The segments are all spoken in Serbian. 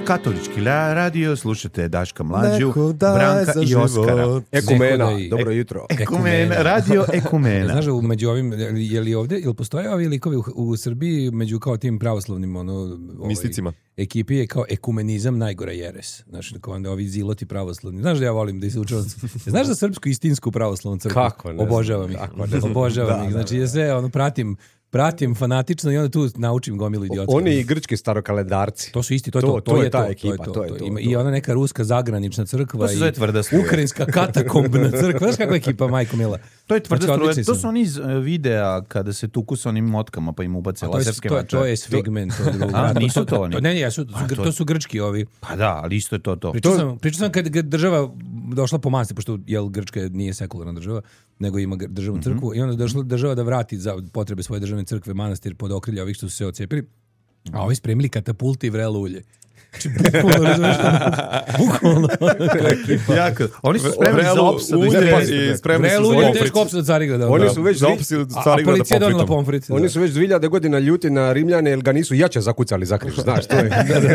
Katolički radio, slušate Daška Mlađu, Branka i Oskara. Ekumena, dobro jutro. Ekumena, radio Ekumena. Znaš, među ovim, je li ovdje, ili postoje ovi likovi u Srbiji među kao tim pravoslavnim misticima? Ekipi je kao ekumenizam najgora jeres. Znaš, onda ovi ziloti pravoslavni. Znaš da ja volim da se učuvam. Znaš za srpsku istinsku pravoslavnu crkvu? Kako ne? Obožavam ih. Obožavam ih. Znači, ja sve pratim fanatično i onda tu naučim gomilu idiotska. Oni i grčki starokalendarci. To su isti, to je ta ekipa. To je. I ona neka ruska zagranična crkva. To se zove tvrda struja. Ukrajinska katakombna crkva. Znaš kakva ekipa, majko mila? To je tvrda struja. To su oni iz videa kada se tuku sa onim motkama pa im ubace laserske mače. To je segment. Nisu to oni. Ne, to su grčki ovi. Pa da, ali isto je to. Pričao sam kad država došla po masti, pošto Grčka nije sekularna država, nego ima državnu crkvu, i onda došla država da vrati za potrebe svoje državne crkve manastir pod okrilje ovih što su se ocepili, a ovi spremili katapulti i vrelo ulje. Znači, bukvalno. Jako. Oni su spremni za opsadu. Vrelo ulje, teško opsadu Carigrada. Oni su već za opsadu Carigrada policija donela pomfrit. Oni su već 2000 godina ljuti na Rimljane, jer ga nisu jače zakucali za križ. Znaš, to je.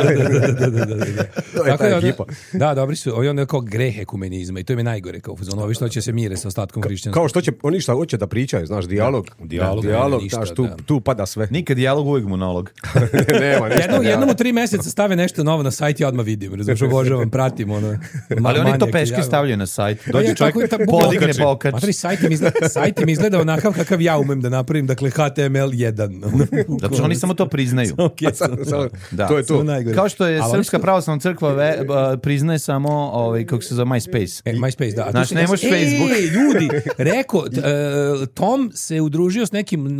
To je ta ekipa. Da, dobri su. Ovi onda kao greh ekumenizma i to im je najgore. Kao ovi što će se mire sa ostatkom hrišćanstva. Kao što će, oni šta hoće da pričaju, znaš, dijalog, znaš, tu pada sve. Nikad dijalog, uvijek monolog. Nema ništa. Jednom u 3 mjeseca stave nešto novo na sajt i odmah vidim. Razumiješ, obožavam, pratim ono. Ali oni to peške stavljaju na sajt. Dođe čovjek, podigne pa okači. Matri, sajt im izgleda onakav kakav ja umem da napravim, dakle HTML1. Zato što oni samo to priznaju. To je to. Kao što je Srpska pravoslavna crkva priznaje samo kako se zove MySpace. MySpace, da. Znači, ne možeš Facebook. Ljudi, rekao, Tom se udružio s nekim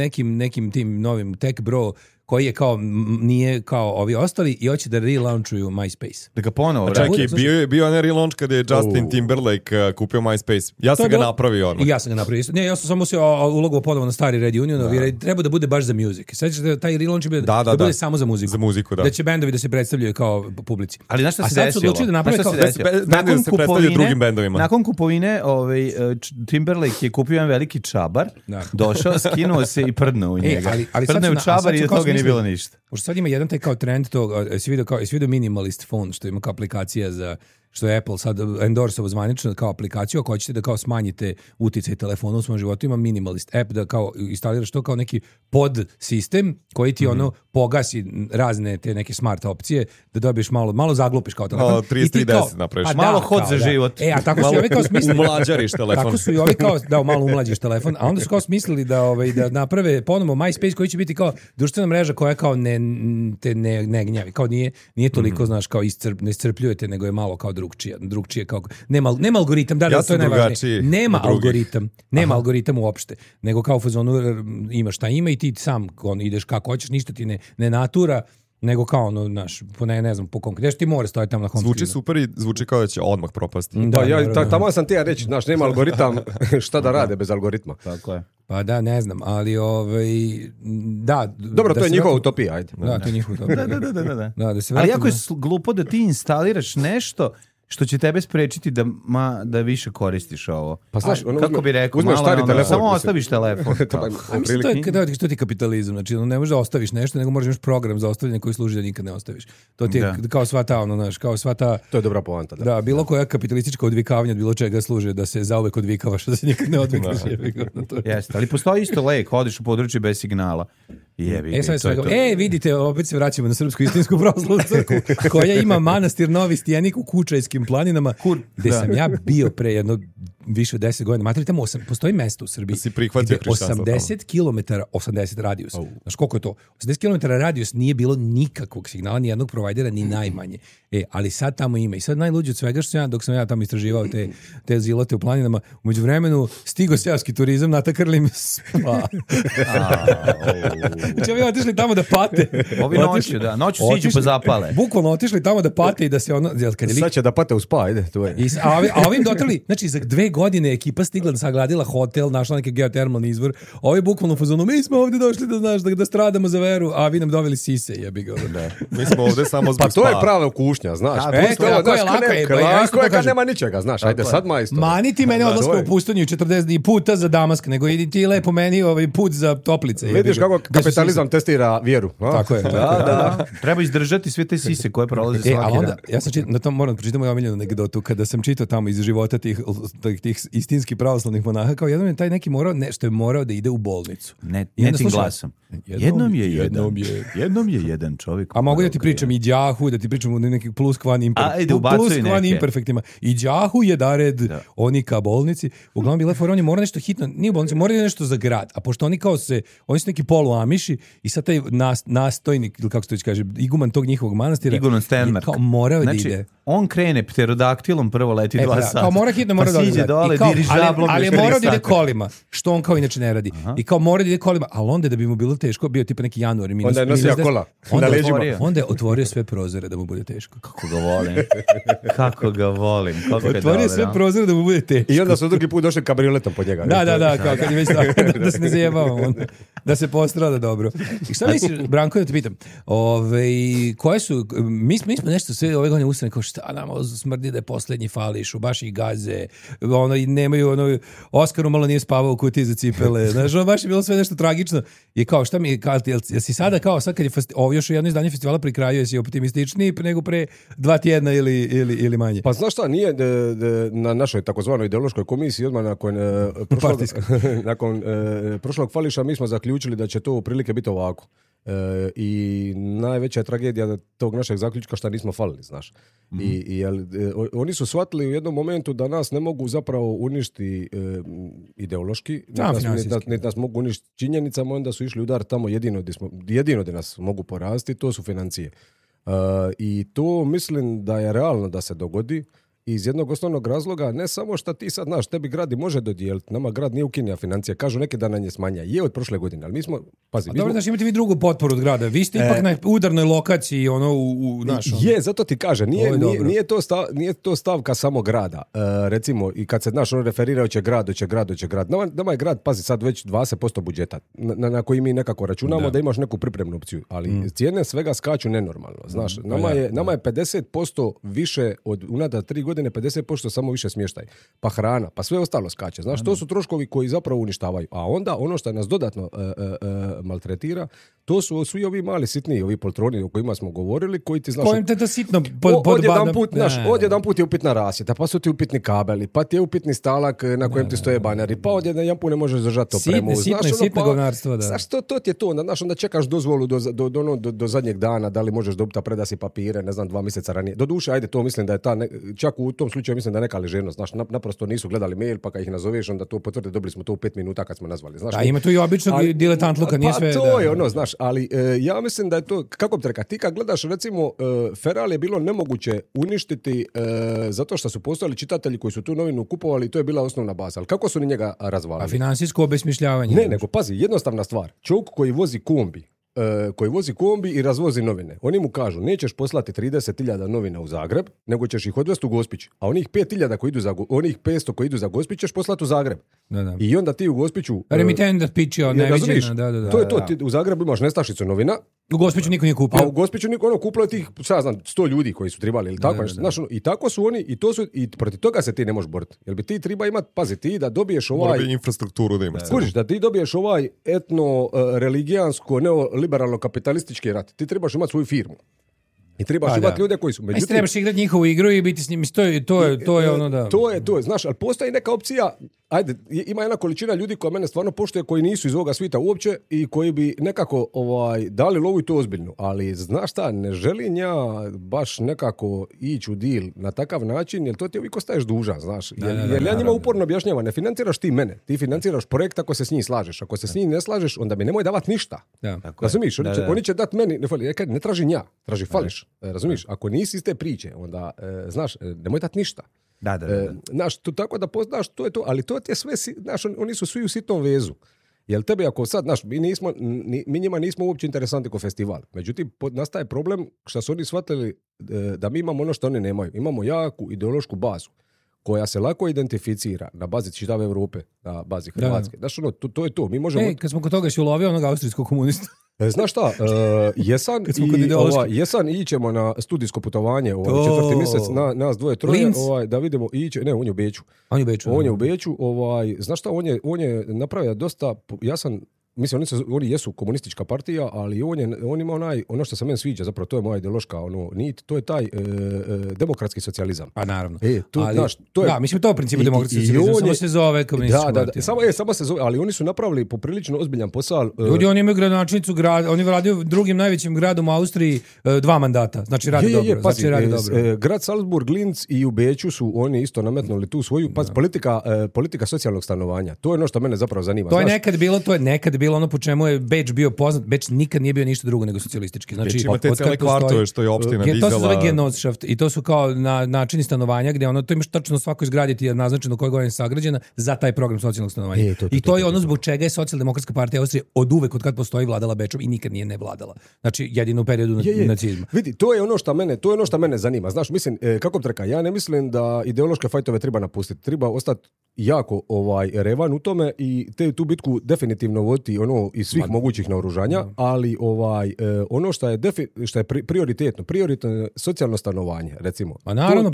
novim tech bro koji je kao, nije kao ovi ostali i hoće da relaunchuju MySpace. Da ga ponovo čak i bio onaj relaunch kada je Justin Timberlake kupio MySpace. Ja sam ga napravio odmah. Ja sam ga napravio. Ne, ja sam samo se ulogovao ponovo na stari Red Union, treba da bude baš za music. Sveći da taj relaunch da bude samo za muziku. Za muziku, da. Da će bendovi da se predstavljaju kao publici. Ali znaš šta se desilo? A sad su odlučili da naprave kao... Bendovi da se predstavljaju drugim bendovima. Nakon kupovine Timberlake je kupio jedan veliki čabar, došao, skinuo se i prdnuo u njega. Prdnuo u čabar i od toga nije bilo ništa. Pošto sad ima jedan taj kao trend tog, jesi vidio minimalist phone, što ima kao aplikacija za, što je Apple sad endorsao zvanično kao aplikaciju, ako hoćete da kao smanjite uticaj telefona u svom životu, ima minimalist app da kao instaliraš to kao neki pod sistem koji ti ono pogasi razne te neke smart opcije, da dobiješ malo zaglupiš kao telefon. 3310 napraviš. Malo hod za život. A tako su i ovi kao smislili. Umlađariš telefon. Tako su i ovi kao, da malo umlađiš telefon, a onda su kao smislili da naprave ponovo MySpace koji će biti kao društvena mreža koja kao ne gnjavi, kao nije toliko, znaš, kao ne iscrpljujete, nego je malo kao drugčije kao nema algoritam, da to je najvažnije. Nema algoritam uopšte, nego kao u fazonu imaš šta ima i ti sam ideš kako hoćeš, ništa ti ne natura, nego kao ono, znaš, ne znam, po konkretno, ti mora stojati tamo na home screenu. Zvuči super i zvuči kao da će odmah propasti. Tamo sam ti ja reći, znaš, nema algoritam, šta da rade bez algoritma. Tako je. Pa da, ne znam, ali da. Dobro, to je njihova utopija, ajde. Da, to je njihova utopija. Da. Ali jako je glupo da ti instaliraš nešto što će tebe sprečiti da više koristiš ovo. Pa znaš, kako bi rekao, uzmeš stari telefon, samo ostaviš telefon. To ti kapitalizam, znači ne možeš da ostaviš nešto, nego moraš imaš program za ostavljanje koji služi da nikad ne ostaviš. To ti je kao sva ta, to je dobra poanta, da. Da, bilo koja kapitalistička odvikavanja od bilo čega služe da se zauvek odvikavaš, da se nikad ne odvikaš. Jeste, ali postoji isto lek, hodiš u području bez signala. Vidite, opet se vraćamo na Srpsku istinsku pravoslavnu crkvu, koja ima manastir Novi Stijenik u Kučajskim planinama, gde sam ja bio pre jedno više od 10 godina. Matri, tamo postoji mesto u Srbiji gde 80 km, 80 radijus. Znaš koliko je to? 80 km radijus nije bilo nikakvog signala, ni jednog provajdera, ni najmanje. Ali sad tamo ima. I sad najluđe od svega što dok sam ja tamo istraživao te zilote u planinama, umeđu vremenu stigo seoski turizam, natakrlim spa. Znači, ovi otišli tamo da pate. Ovi noću siđu pa zapale. Bukvalno otišli tamo da pate i da se ono... Sad će da pate u spa, ajde, to je. A ovim dotrli, znači za 2 godine ekipa stigla da sagradila hotel, našla neki geotermalni izvor. Ovi bukvalno u fazonu, mi smo ovdje došli da znaš da stradamo za veru, a vi nam doveli sise, jebi ga. Mi smo ovdje samo zbog spa. Pa to je prava kušnja, znaš. Lako je kad nema ničega, znaš. Ajde sad majstor. Mani ti mene odlaska u pustinju 40 puta za Damask, nego idi ti lepo meni put za Toplice. Vidiš kako kapitalizam testira vjeru. Tako je. Da. Treba izdržati sve te sise koje prolaze svaki dan. Ja sam na tom moram pročitati moju omiljenu anegdotu kada sam čitao tamo iz života tih istinski pravoslavnih monaha, kao jednom je taj neki što je morao da ide u bolnicu. Ne tim glasom. Jednom je jedan čovjek. A mogu da ti pričam i đahu, da ti pričam o nekim pluskvanim imperfektima. I đahu je dared oni ka bolnici. Uglavnom bila fora, on je mora nešto hitno, nije u bolnici, mora nešto za grad. A pošto oni oni su neki poluamiši i sad taj nastojnik, ili kako se to već kaže, iguman tog njihovog manastira, Iguman Stenmark. Kao morao da ide. On krene pterodaktilom, prvo leti 2 sata. Kao mora hitno, mora da siđe dole, dirižablom. Ali je morao da ide kolima, što on kao inače ne radi. Aha. I kao mora da ide kolima, ali onda da bi mu bilo teško, bio tipa neki januar. Onda je nosio kola. Onda je otvorio sve prozore da mu bude teško. Kako ga volim. Otvorio sve prozore da mu bude teško. I onda su drugi put došli kabrioletom pod njega. Da, kao kad je već tako, da se ne zajebavamo. Da se postrada dobro. I šta misliš, Branko, da te pitam, koje su, mi smo nešto sve ove godine ustane kao šta nam smrdi da je posljednji fališ, baš ih gaze, nemaju, Oskaru malo nije spavao u kutiji za cipele, znaš, baš je bilo sve nešto tragično. I kao, šta mi, jesi sada kao, sad kad je ovo još jedno izdanje festivala pri kraju, jesi optimističniji nego pre 2 tjedna ili manje? Pa znaš šta, nije na našoj takozvanoj ideološkoj komisiji odmah nakon prošlog fališa mi smo zaključili da će to u prilike biti ovako. I najveća tragedija tog našeg zaključka što nismo falili, znaš. Oni su shvatili u jednom momentu da nas ne mogu zapravo uništiti ideološki, niti nas mogu uništiti činjenicama, onda su išli udar tamo jedino da nas mogu porasti, to su financije. I to mislim da je realno da se dogodi. Iz jednog osnovnog razloga, ne samo što ti sad, znaš, tebi grad i može dodijeliti, nama grad nije ukinja financija, kažu neki dan nam je smanja, je od prošle godine, ali mi smo, pazi... Dobro, znaš, imate vi drugu potporu od grada, vi ste ipak na udarnoj lokaciji, Je, zato ti kaže, nije to stavka samo grada, recimo, i kad se, znaš, referira hoće grad, nama je grad, pazi, sad već 20% budžeta, na koji mi nekako računamo da imaš neku pripremnu opciju, ali cijene svega skaču nenormalno, znaš, nama je 50% više od unada 3 godine 50% samo više smještaj, pa hrana, pa sve ostalo skače. Znaš, to su troškovi koji zapravo uništavaju. A onda ono što nas dodatno maltretira, to su svi ovi mali sitni, ovi poltroni o kojima smo govorili, koji ti znaš... Kojim te to sitno odjedan put je upitna rasvjeta, pa su ti upitni kabeli, pa ti je upitni stalak na kojem ti stoje baneri, pa odjedan jedan put ne možeš držati opremu. Sitne govnarstvo, da. Znaš, to ti je to. Znaš, onda čekaš dozvolu do zadnjeg dana, da li možeš dobiti, a predasi papire, ne znam, 2 mjeseca ranije. Doduše, ajde, to mislim da je čak u tom slučaju mislim da je neka ležernost, znaš, naprosto nisu gledali mail, pa kad ih nazoveš, onda to potvrde, dobili smo to u 5 minuta kad smo nazvali, znaš. A ima tu i običnog diletantluka, nije sve... Pa to je ono, znaš, ali ja mislim da je to, kako bi te rekao, ti kad gledaš, recimo, Feral je bilo nemoguće uništiti zato što su postojali čitatelji koji su tu novinu kupovali i to je bila osnovna baza, ali kako su ni njega razvalili? A financijsko obesmišljavanje? Ne, nego pazi, jednostavna stvar, čovjek koji vozi kombi i razvozi novine. Oni mu kažu, nećeš poslati 30.000 novina u Zagreb, nego ćeš ih odvesti u Gospić. A onih 5.000 onih 500 koji idu za Gospić ćeš poslati u Zagreb. Da. I onda ti u Gospiću... Remitent pičio, neviđeno. Da. To je to, ti u Zagrebu imaš nestašicu novina. U Gospiću niko nije kupio. A u Gospiću kupilo je tih, sad znam, 100 ljudi koji su trebali ili tako nešto. Znaš, i tako su oni, i protiv toga se ti ne možeš boriti. Jel bi ti treba imati, pazi, ti da dobiješ ovaj... Mora bi infrastrukturu da imaš. Skužiš, da ti dobiješ ovaj etno-religijansko, neoliberalno-kapitalistički rat. Ti trebaš imati svoju firmu. I trebaš imati ljude koji su... Međutim, trebaš igrati njihovu igru i biti s njim. To je ono da... To je, znaš, ali postoji neka opcija, ajde, ima jedna količina ljudi koja mene stvarno poštuje, koji nisu iz ovoga svita uopće i koji bi nekako dali lovu i to ozbiljno. Ali znaš šta, ne želim ja baš nekako ići u deal na takav način, jer to ti uvijek ostaješ dužan, znaš. Jer ja njima uporno objašnjavam, ne financiraš ti mene, ti financiraš projekt ako se s njim slažeš. Ako se s njim ne slažeš, onda mi nemoj davati ništa. Razumiješ? Oni će dati meni, ne tražim ja, traži fališ. Razumiješ? Ako nisi iz te priče, onda, znaš, nemoj dati ništa. Znaš, tako da poznaš, to je to, ali to ti je sve, znaš, oni su svi u sitnom vezu. Jel tebi ako sad, znaš, mi njima nismo uopće interesanti kao festival. Međutim, nastaje problem što su oni shvatili da mi imamo ono što oni nemaju. Imamo jaku ideološku bazu koja se lako identificira na bazi čitave Europe, na bazi Hrvatske. Znaš, to je to. Mi možemo... Kad smo kod toga si ulovio onog austrijskog komunista. Znaš šta, jesan i ićemo na studijsko putovanje 4. mjesec, nas 2-3, da vidimo, on je u Beču. On je u Beču, znaš šta, on je napravio dosta, mislim, oni jesu komunistička partija, ali on ima ono što se meni sviđa, zapravo to je moja ideološka nit, to je taj demokratski socijalizam. Pa naravno. Mislim, to je u principu demokratski socijalizam, samo se zove komunistička partija. Samo se zove, ali oni su napravili poprilično ozbiljan posao. Ljudi, oni imaju gradonačelnicu grada, oni radio drugim najvećim gradom u Austriji 2 mandata, znači radi dobro. Grad Salzburg, Linz i u Beču su oni isto nametnuli tu svoju, politika socijalnog stanovanja. To je ono što mene zapravo zanima. To je nekad bilo ono po čemu je Beč bio poznat. Beč nikad nije bio ništa drugo nego socijalistički. Znači, Beč ima te cele kvartove što je opština dizela. To se zove Genossenschaft i to su kao načini stanovanja gdje to imaš tačno svako izgraditi je naznačeno koje godine je sagrađena za taj program socijalnog stanovanja. I to je ono zbog čega je Socijaldemokratska partija Austrije od uvek od kad postoji vladala Bečom i nikad nije ne vladala. Znači jedino u periodu nacizma. Vidi, to je ono što mene zanima. Znaš, mislim, kako bi rekao, ja ne mislim da ideološke fajtove treba napustiti. Treba ostati jako revan u tome i tu bitku definitivno voditi iz svih mogućih naoružanja, ali ono što je prioritetno socijalno stanovanje, recimo. Pa naravno,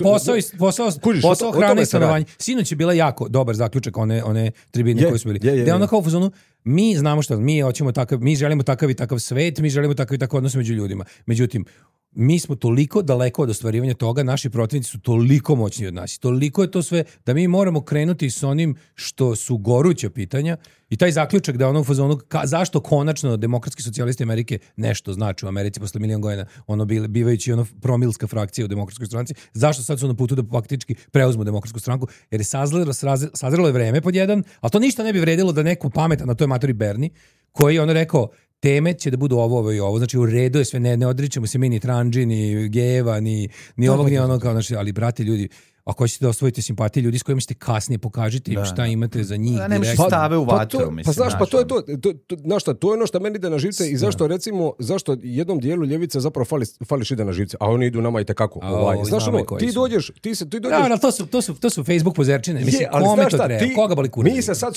posao hrane i stanovanje. Sinoć je bila jako dobar zaključak one tribine koje su bili. Da ono kao u fazonu, mi znamo što, mi želimo takav i takav svet, mi želimo takav i takav odnos među ljudima. Međutim, mi smo toliko daleko od ostvarivanja toga, naši protivnici su toliko moćni od nas. Toliko je to sve da mi moramo krenuti s onim što su goruća pitanja i taj zaključak da ono u fazonu zašto konačno demokratski socijalisti Amerike nešto znači u Americi posle milion godina, bivajući promilska frakcija u demokratskoj stranci, zašto sad su na putu da faktički preuzmu demokratsku stranku, jer je sazrelo je vreme pod jedan, ali to ništa ne bi vredilo da neko pametan na toj matori Berni, koji je rekao teme će da budu ovo i ovo, znači u redu je sve, ne odričemo se mi ni tranđi, ni geva, ni ovog, ni ono, kao, znači, ali brate ljudi, ako hoćete da osvojite simpatije ljudi s kojima ćete kasnije pokažite im šta imate za njih. Da, nemaš stave u vatru, mislim. Znaš, to je to je ono što meni ide na živce i zašto jednom dijelu ljevice zapravo fališ ide na živce, a oni idu nama i tekako. Znaš, ti dođeš... Da, to su Facebook pozerčine. Mislim, kome to treba? Koga boli kurac? Mi se sad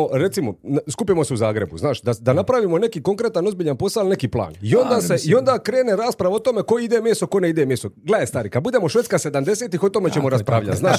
skupimo se u Zagrebu, znaš, da napravimo neki konkretan ozbiljan posao, neki plan. I onda krene rasprava o tome ko ide meso, ko ne ide meso. Gledaj, stari, kad budemo Švedska 70-ih, o tome ćemo raspravljati. Znaš,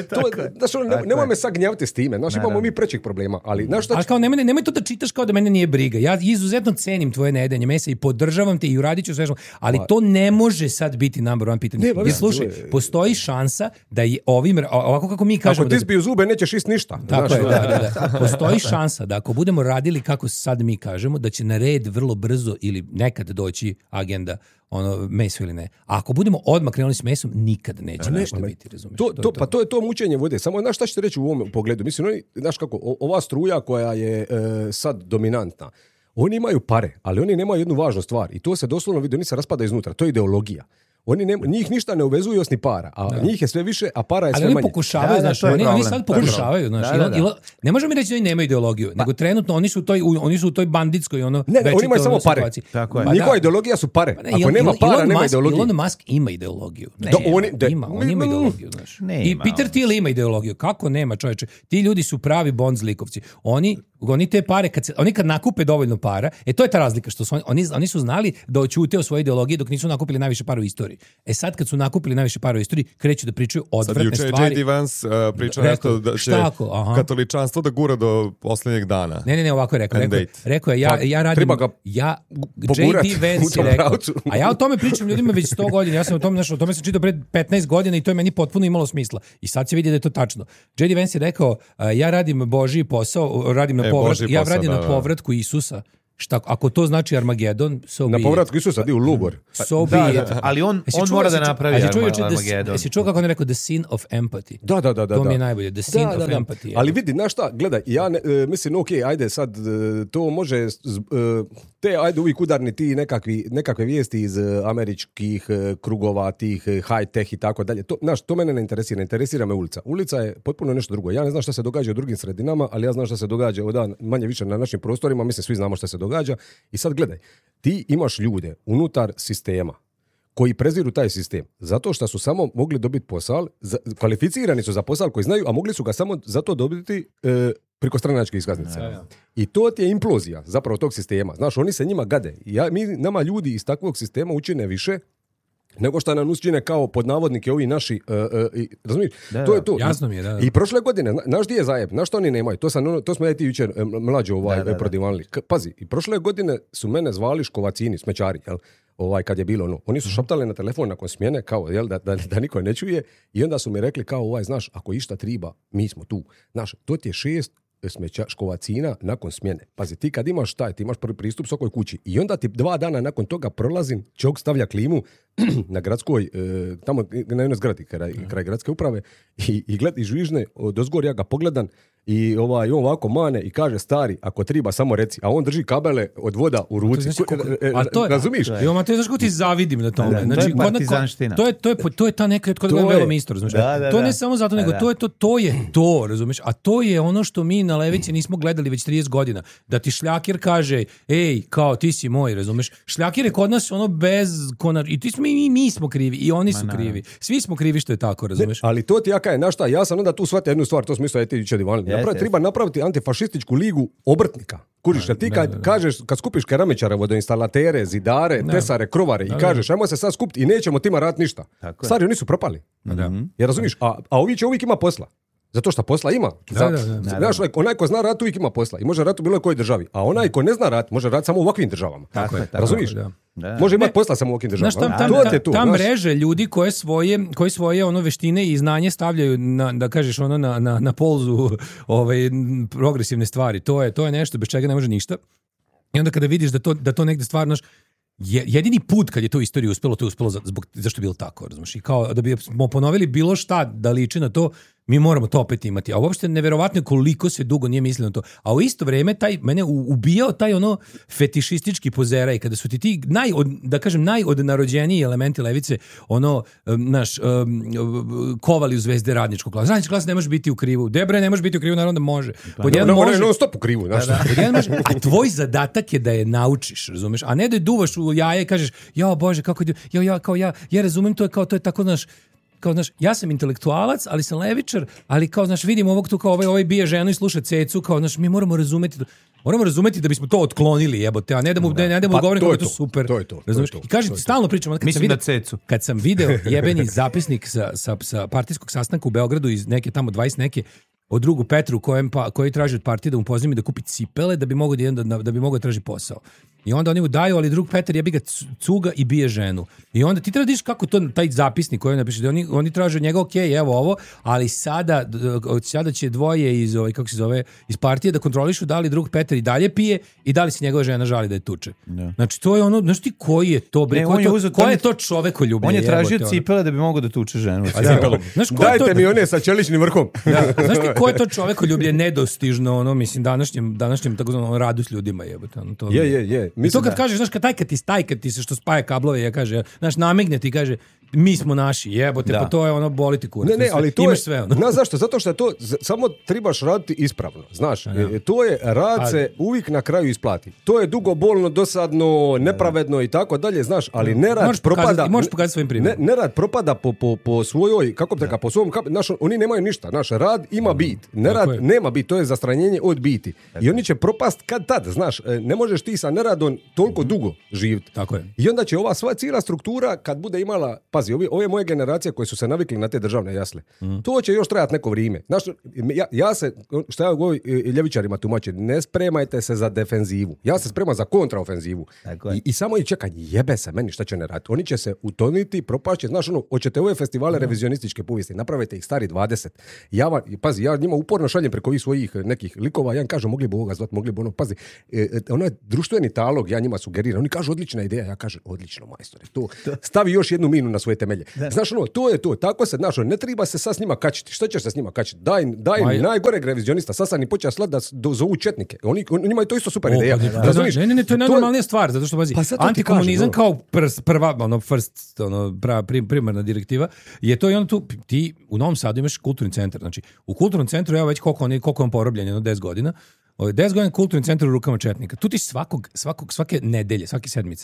nemoj me sad gnjaviti s time. Znaš, imamo mi prećih problema. Ali kao nemoj to da čitaš kao da mene nije briga. Ja izuzetno cenim tvoje nejedenje mesa i podržavam te i uradit ću sve što... Ali to ne može sad biti number one pitanje. Jer slušaj, postoji šansa da je ovako kako mi kažemo... Ako ti zbiju zube, nećeš ist ništa. Tako je, da. Postoji šansa da ako budemo radili kako sad mi kažemo, da će na red vrlo brzo ili nekad doći agenda meso ili ne. A ako budemo odmah krenuli s mesom, nikad neće nešto biti, razumiješ? To je to mučenje vode. Samo, znaš šta ćete reći u ovom pogledu? Mislim, znaš kako, ova struja koja je sad dominantna, oni imaju pare, ali oni nemaju jednu važnu stvar i to se doslovno vidi, oni se raspada iznutra, to je ideologija. Njih ništa ne uvezuju osim para, a njih je sve više, a para je sve manje. Ali oni pokušavaju, znaš, oni sad pokušavaju, znaš, ne možemo mi reći da oni nemaju ideologiju, nego trenutno oni su u toj banditskoj, ne, oni imaju samo pare. Njihova ideologija su pare. Ako nema para, nema ideologiju. Elon Musk ima ideologiju. On ima ideologiju, znaš. I Peter Thiel ima ideologiju. Kako nema, čovječe? Ti ljudi su pravi Bond zlikovci. Oni te pare, kad nakupe dovoljno para, to je ta razlika, što su oni su znali da oćute o svojoj ideologiji dok nisu nakupili najviše para u istoriji. Sad kad su nakupili najviše para u istoriji, kreću da pričaju odvratne stvari. Sad juče J.D. Vance pričao nešto da će katoličanstvo da gura do posljednjeg dana. Ne, ovako je rekao. Rekao je, ja radim... J.D. Vance je rekao. A ja o tome pričam ljudima već 100 godina. Ja sam o tome sam čitao pred 15 godina i to je meni potpuno imalo smisla. I sad se vidi da je to tačno. J.D. Vance je rekao, ja radim Božji posao, radim na povratku Isusa. Šta, ako to znači Armagedon, na povratku Isusa, di u Lugor. Ali on mora da napravi Armagedon. Jesi čuo kako on je rekao the sin of empathy? Da. To mi je najbolje, the sin of empathy. Ali vidi, znaš šta, gledaj, ja mislim, ajde sad, to može, ajde uvijek udarni ti nekakve vijesti iz američkih krugova, tih high-tech i tako dalje. To mene ne interesira me ulica. Ulica je potpuno nešto drugo. Ja ne znam šta se događa u drugim sredinama, ali ja znam šta se događa manje više na našim prostorima, mislim, svi znamo šta se događa. I sad gledaj, ti imaš ljude unutar sistema koji preziru taj sistem. Zato što su samo mogli dobiti posao, kvalificirani su za posao koji znaju, a mogli su ga samo zato dobiti preko stranačke iskaznice. I to ti je implozija zapravo tog sistema. Znaš, oni se njima gade. Nama ljudi iz takvog sistema učine više nego što nam učine kao pod navodnike ovi naši, razumiješ? To je to. Jasno mi je, da. I prošle godine, znaš gdje je zajeb? Znaš što oni nemaju? To smo ja i ti jučer mlađe prodivanili. Pazi, i prošle godine su mene zvali škovacini, smećari, jel? Kad je bilo ono. Oni su šaptali na telefon nakon smjene, kao, jel, da niko ne čuje, i onda su mi rekli kao, znaš, ako išta triba, mi smo tu. Znaš, to ti je 6 škovacina nakon smjene. Pazi, ti kad imaš ti imaš prvi pristup svakoj kući i onda ti 2 dana nakon toga prolazim, čovjek stavlja klimu na gradskoj, tamo na jednoj zgradi kraj gradske uprave i gleda i žvižne, dozgor ja ga pogledam i on ovako mane i kaže, stari, ako triba samo reci, a on drži kabele od voda u ruci. Razumiš? Jo, te znaš kako ti zavidim na tome. Znači, to je ta neka kod velom isto, razumiješ? To ne samo zato, nego to je to, razumiješ? A to je ono što mi na levici nismo gledali već 30 godina. Da ti šljakir kaže, ej, kao ti si moj, razumiješ? Šljakir je kod nas ono bez i ti smo mi smo krivi i oni su krivi. Svi smo krivi što je tako, razumiješ? Ali to ti jaka je, znaš šta, ja sam onda tu shvatio jednu stvar, to smo isto treba napraviti antifašističku ligu obrtnika. Kužiš, jer ti kad skupiš keramičare, vodoinstalatere, zidare, tesare, krovare i kažeš, ajmo se sad skupiti i nećemo tima raditi ništa. Stari, oni su propali. Jer razumiš, a ovi će uvijek ima posla. Zato što posla ima. Znaš, onaj ko zna rat uvijek ima posla i može rat u bilo kojoj državi. A onaj ko ne zna rat, može rat samo u ovakvim državama. Razumiješ? Može imati posla samo u ovakvim državama. Ta mreže ljudi koje svoje ono veštine i znanje stavljaju da kažeš ono na polzu progresivne stvari. To je nešto bez čega ne može ništa. I onda kada vidiš da to negde stvarno jedini put kad je to u istoriji uspjelo, to je uspjelo zašto je bilo tako, razumiješ? I kao da bi smo ponovili bilo šta da liči na to, mi moramo to opet imati. A uopšte neverovatno koliko se dugo nije mislilo na to. A u isto vrijeme mene ubijao taj ono fetišistički pozeraj, kada su ti najodnarođeniji elementi levice, kovali u zvezde radničkog klasa. Radnički klas ne može biti u krivu. Debre ne može biti u krivu, naravno da može. Može non stop u krivu. A tvoj zadatak je da je naučiš, razumeš? A ne da je duvaš u jaje i kažeš, jao Bože, kako ja razumijem, to je tako, kao, znaš, ja sam intelektualac, ali sam levičar, ali kao, znaš, vidim ovog tu kao ovaj bije ženu i sluša cecu, kao, znaš, mi moramo razumeti da bismo to otklonili, jebote, a ne da mu govorim kako je to super. To je to. Razumeš? I kažem ti, stalno pričam, kad sam video jebeni zapisnik sa partijskog sastanka u Beogradu iz neke tamo 20 neke, o drugu Petru koji traži od partije da mu pozimi da kupi cipele da bi mogao traži posao. I onda oni mu daju, ali drug Petar jebi ga cuga i bije ženu. I onda ti treba da vidiš kako to, taj zapisnik koji napiše, da oni traže od njega, evo ovo, ali sada će dvoje iz partije da kontrolišu da li drug Petar i dalje pije i da li se njegova žena žali da je tuče. Ja. Znači to je ono, znaš ti koji je to, bre, ko je to čovekoljublje? On je tražio cipele da bi mogao da tuče ženu. Dajte mi one sa čeličnim vrhom. Znaš ti ko je to čovekoljublje nedostižno, mislim, današnjem takozvanom radu s ljudima, jebote. Je. I to kad kažeš, znaš, kad ti se što spaja kablove, ja kaže, znaš, namigne ti, kaže, mi smo naši, jebote, pa to je ono, boli ti kurac. Ne, ali to je sve ono. Znaš zašto? Zato što je to, samo trebaš raditi ispravno, znaš. To je, rad se uvijek na kraju isplati. To je dugo, bolno, dosadno, nepravedno i tako dalje, znaš, ali nerad propada. Možeš pokazati svojim primjerom. Nerad propada po svojoj, kako bi rekao, po svom, znaš, oni nemaju ništa, znaš, rad ima bit, nerad nema bit, to je zastranjenje od biti. I oni će propast kad tad, znaš, ne možeš ti sa neradom toliko dugo živjeti. Tako je. I onda će ova sva cijela struktura kad bude imala, pazi, ove moje generacije koje su se navikli na te državne jasle, to će još trajati neko vrijeme. Znaš, ja se, što ja govorim ljevičarima tumačim, ne spremajte se za defenzivu. Ja se spremam za kontraofenzivu. I samo čekaj, jebe se meni šta će ne raditi. Oni će se utoniti, propašće. Znaš, hoćete ove festivale revizionističke povijesti, napravite ih stari 20. Ja njima uporno šaljem preko ovih svojih nekih likova, ja im kažem, mogli bi ovoga zvati, mogli bi ono, pazi, onaj društveni talog, ja njima sugeriram. Oni kažu, odlična ideja, ja kažem, odlično, majstore, to stavi još jednu minu na svoje temelje. Znaš, to je to, tako se, znaš, ne treba se sad s njima kačiti. Što ćeš se s njima kačiti? Daj najgoreg revizionista, sad sam i počeo slat da zovu četnike. Oni njima je to isto super ideja. Razumiješ? Ne, to je najnormalnija stvar, zato što, pazi, antikomunizam kao prva, primarna direktiva, je to i ono tu, ti u Novom Sadu imaš kulturni centar, znači, u kulturnom centru, evo već koliko on porobljen, 10 godina, 10 godina kulturni centar u rukama četnika. Tu ti svake nedelje, svake sedmice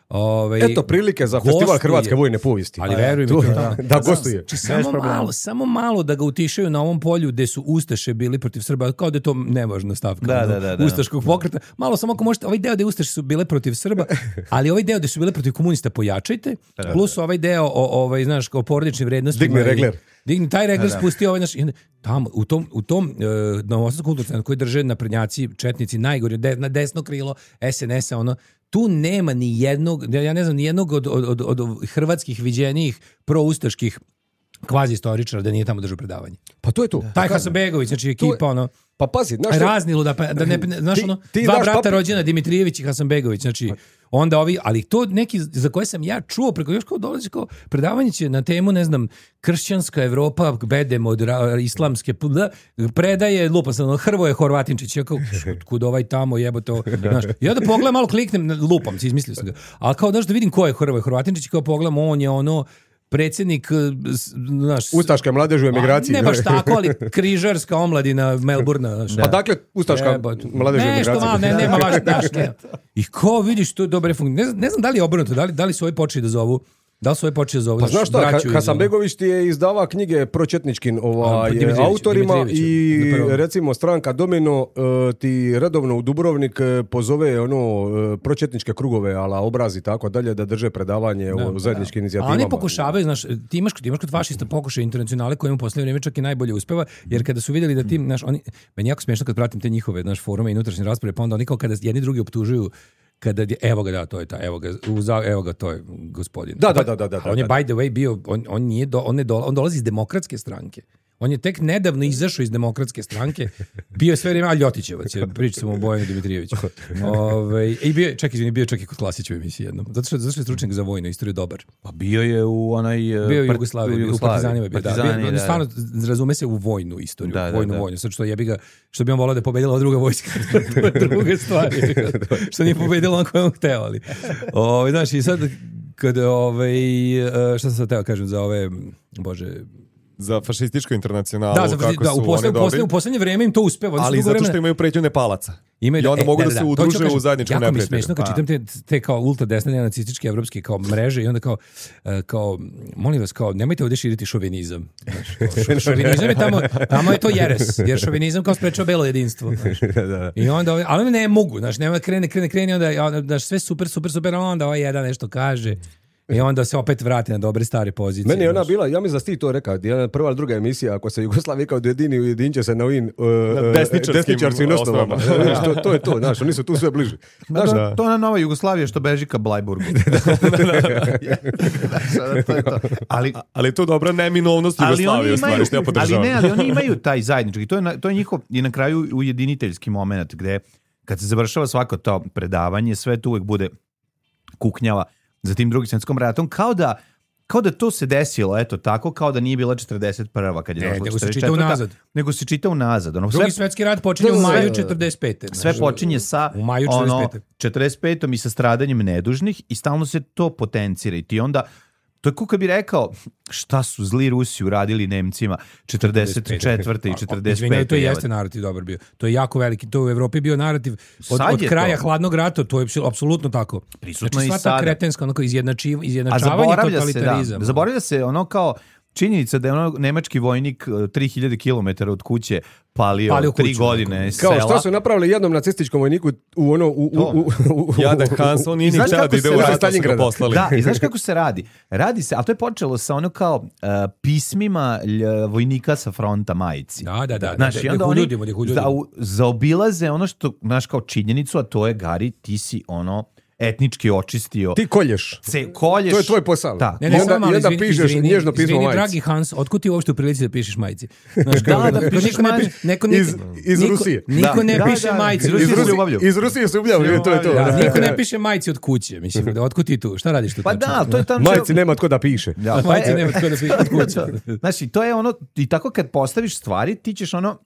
Eto prilike za festival Hrvatske vojne povijesti. Ali verujem da gostuje. Samo malo da ga utišaju na ovom polju gde su Ustaše bili protiv Srba, kao da je to nevažna stavka Ustaškog pokreta. Malo samo ako možete, ovaj deo gde Ustaše su bile protiv Srba, ali ovaj deo gde su bile protiv komunista pojačajte, plus ovaj deo znaš, kao porodične vrednosti. Digni taj regler, spustio ovaj naš... Tamo, u tom Novosadskom kulturnom centru koji drže naprednjaci, četnici, najgori, na desno krilo SNS-a, tu nema ni jednog, ja ne znam, ni jednog od hrvatskih viđenijih proustaških kvazi istoričara da nije tamo držao predavanje. Pa to je to. Taj Hasanbegović, znači ekipa, pa pazi, razni luda, znaš dva brata rođena Dimitrijević i Hasanbegović, znači onda ovi, ali to neki za koje sam ja čuo preko još kao dolazi kao predavanje će na temu, ne znam, kršćanska Evropa, bedem od islamske, predaje, lupa sam, Hrvoje Horvatinčić, ja kao, kud ovaj tamo jebote, znaš, ja da pogledam, malo kliknem, lupam se, izmislio sam ga, ali kao da vidim ko je Hrvoje Horvatinčić, kao pogledam, on je predsjednik, znaš... Ustaške mladeži u emigraciji. Ne baš tako, ali križarska omladina Melbourna. Pa dakle, Ustaška mladeži u emigraciji. Nešto nema baš, znaš, ne. I ko vidiš to dobre funkcije. Ne znam da li je obrnuto, da li su ovi počeli da zovu. Da li su ovi počeli da zovu? Pa znaš šta, Hasanbegović ti je izdavao knjige pročetničkim autorima i recimo stranka Domino ti redovno u Dubrovnik pozove pročetničke krugove, ala obrazi tako dalje, da drže predavanje o zajedničkim inicijativama. A oni pokušavaju, znaš, ti imaš kod fašista pokušaju internacionale koji im u posljednje vrijeme čak i najbolje uspeva, jer kada su vidjeli da ti, znaš, meni jako smiješno kad pratim te njihove, znaš, forume i unutrašnje rasprave, pa onda oni kao kada jedni drugi optužuju kada evo ga, to je ta, evo ga, to je gospodin. Da. On je by the way bio, on dolazi iz demokratske stranke. On je tek nedavno izašao iz demokratske stranke. Bio je sve vrijeme Ljotićevac, priča sam o Bojanu Dimitrijeviću. I bio je čak i kod Klasića u emisiji jednom. Zato što je stručnjak za vojnu istoriju dobar. Pa bio je u onaj... Bio je u Jugoslaviji, u Partizanima. On stvarno razume se u vojnu istoriju. Vojnu. Sad što bi on volao da je pobedila druga vojska. To je druga stvar. Što nije pobedila on koje on hteo. Ali. Znaš, i sad kada šta sam sad teo kažem za ove, bože... Za fašističku internacionalu, u posljednje vrijeme im to uspeva. Ali zato što imaju pretnju Nepalaca. I onda mogu da se udruže u zajedničkom neprijatelju. Jako mi smiješno kad čitam te kao ultradesne nacističke evropske kao mreže i onda kao molim vas, kao nemojte ovdje širiti šovinizam. Šovinizam je tamo je to jeres, jer šovinizam kao sprečava belo jedinstvo. I onda, ali ne mogu, nema krene, onda sve super, onda ovaj jedan nešto kaže. I onda se opet vrati na dobre stare pozicije. Meni je ona bila, ja mislim da si ti to rekao, prva ili druga emisija, ako se Jugoslavija kao ujedinit će se na ovim desničarskim osnovama. To je to, znaš, oni su tu sve bliži. To je ona nova Jugoslavija što beži ka Blajburgu. Ali je to dobra neminovnost Jugoslavije, u stvari, što ja podržavam. Ali oni imaju taj zajednički, to je njihov i na kraju ujediniteljski moment, gde kad se završava svako to predavanje, sve tu uvek bude kuknjava za tim Drugim svjetskom ratom, kao da to se desilo, eto tako, kao da nije bila 41. kad je došla 44. Nego se čita unazad. Drugi svjetski rat počinje u maju 45. Sve počinje sa 45. i sa stradanjem nedužnih i stalno se to potencira. I ti onda, to je ko kad bi rekao šta su zli Rusi uradili Nemcima 44. i 45. Izvinjaju, to jeste narativ dobar bio. To je jako veliki, to u Evropi bio narativ od kraja hladnog rata, to je apsolutno tako. Prisutno znači, i sada. Kretenska, izjednačavanje totalitarizam. Zaboravlja se ono kao činjenica da je nemački vojnik 3000 km od kuće palio 3 godine sela. Kao što su napravili jednom nacističkom vojniku Jadan Hans, on nije ni htio da ide u rat, su ga poslali. Da, i znaš kako se radi? Radi se, ali to je počelo sa ono kao pismima vojnika sa fronta majici. Da. Znaš, i onda oni zaobilaze ono što, znaš, kao činjenicu, a to je, Gari, ti si ono etnički očistio. Ti kolješ. Kolješ. To je tvoj posao. Da. I onda pišeš nježno pismo majici. Dragi Hans, otkud ti uopšte u prilici da pišeš majici? Da pišeš majici. Iz Rusije. Niko ne piše majici. Iz Rusije se ubljavlju, to je to. Niko ne piše majici od kuće. Mislim, otkud ti tu? Šta radiš tu? Pa da, to je tamo. Majici nema tko da piše. Majici nema tko da piše od kuće. Znači, to je ono, i tako kad postaviš stvari, ti ćeš ono,